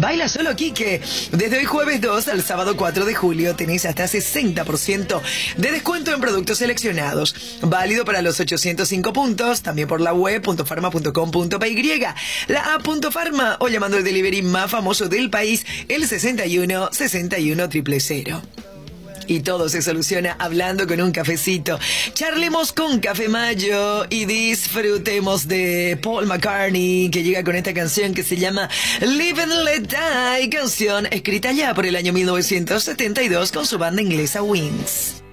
Baila Solo Quique. Desde hoy jueves 2 al sábado 4 de julio tenés hasta 60% de descuento en productos seleccionados. Válido para los 805 puntos, también por la web .farma.com.py, la app .farma o llamando el delivery más famoso del país, el 61 61 000. Y todo se soluciona hablando con un cafecito. Charlemos con Café Mayo y disfrutemos de Paul McCartney, que llega con esta canción que se llama Live and Let Die, canción escrita ya por el año 1972 con su banda inglesa Wings.